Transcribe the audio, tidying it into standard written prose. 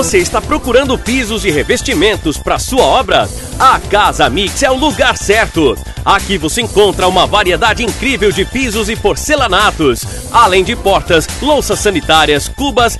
Você está procurando pisos e revestimentos para sua obra? A Casa Mix é o lugar certo. Aqui você encontra uma variedade incrível de pisos e porcelanatos, além de portas, louças sanitárias, cubas